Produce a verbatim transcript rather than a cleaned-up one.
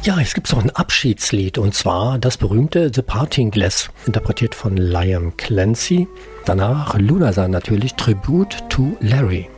Ja, jetzt gibt's noch ein Abschiedslied und zwar das berühmte The Parting Glass, interpretiert von Liam Clancy. Danach Lunasan natürlich, Tribute to Larry.